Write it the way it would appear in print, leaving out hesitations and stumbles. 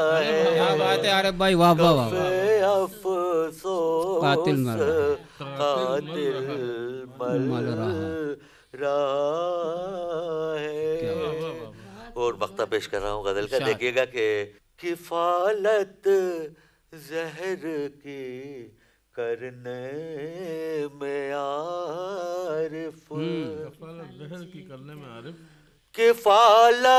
क्या बात है, अरे भाई वाह वाह वाह वाह, कातिल अफसोस मर रहा है, कातिल मल मल रहा है। रहा क्या बात है। है। और मक्ता पेश कर रहा हूँ गजल का, इरशाद। देखिएगा कि किफालत जहर की करने में आरिफ, हम्म। किफालत